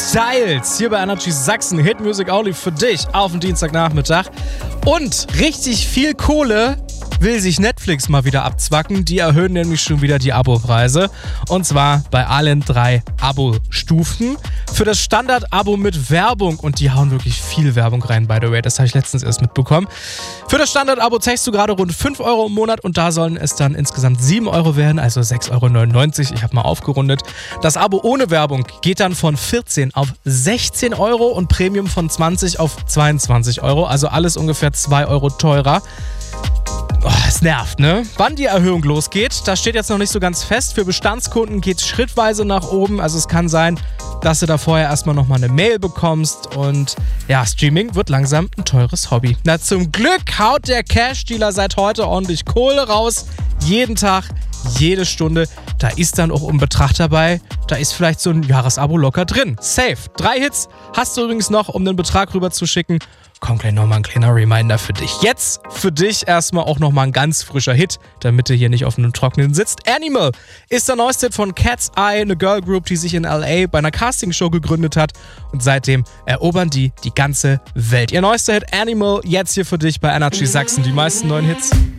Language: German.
Styles hier bei Energy Sachsen. Hit Music Only für dich auf den Dienstagnachmittag. Und richtig viel Kohle will sich Netflix mal wieder abzwacken. Die erhöhen nämlich schon wieder die Abopreise. Und zwar bei allen 3 Abo-Stufen. Für das Standard-Abo mit Werbung. Und die hauen wirklich viel Werbung rein, by the way. Das habe ich letztens erst mitbekommen. Für das Standard-Abo zahlst du gerade rund 5 Euro im Monat. Und da sollen es dann insgesamt 7 Euro werden. Also 6,99 Euro. Ich habe mal aufgerundet. Das Abo ohne Werbung geht dann von 14 auf 16 Euro. Und Premium von 20 auf 22 Euro. Also alles ungefähr 2 Euro teurer. Oh, es nervt, ne? Wann die Erhöhung losgeht, das steht jetzt noch nicht so ganz fest. Für Bestandskunden geht es schrittweise nach oben. Also es kann sein, dass du da vorher erstmal nochmal eine Mail bekommst. Und ja, Streaming wird langsam ein teures Hobby. Na, zum Glück haut der Cash-Dealer seit heute ordentlich Kohle raus. Jeden Tag, jede Stunde. Da ist dann auch ein Betrag dabei. Da ist vielleicht so ein Jahresabo locker drin. Safe. 3 Hits hast du übrigens noch, um den Betrag rüber zu schicken. Kommt gleich nochmal ein kleiner Reminder für dich. Jetzt für dich erstmal auch nochmal ein ganz frischer Hit, damit du hier nicht auf einem Trockenen sitzt. Animal ist der neueste Hit von Cat's Eye, eine Girlgroup, die sich in L.A. bei einer Castingshow gegründet hat. Und seitdem erobern die ganze Welt. Ihr neuester Hit Animal, jetzt hier für dich bei Energy Sachsen. Die meisten neuen Hits.